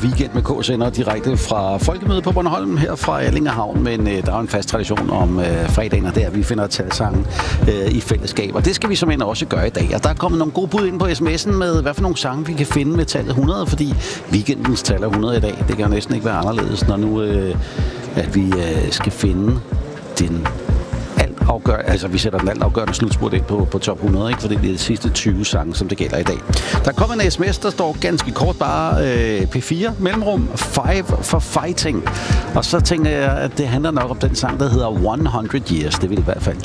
Weekend med K sender direkte fra Folkemødet på Bornholm her fra Allingehavn, men der er en fast tradition om fredagen, og der vi finder talsange i fællesskab, og det skal vi simpelthen også gøre i dag. Og der er kommet nogle gode bud ind på sms'en med, hvad for nogle sange vi kan finde med tallet 100, fordi weekendens tal er 100 i dag. Det kan jo næsten ikke være anderledes, når nu at vi skal finde den vi sætter den altafgørende slutspurt ind på top 100, ikke? For det er de sidste 20 sange, som det gælder i dag. Der kommer en sms, der står ganske kort bare P4, mellemrum, 5 for fighting. Og så tænker jeg, at det handler nok om den sang, der hedder 100 Years. Det vil i hvert fald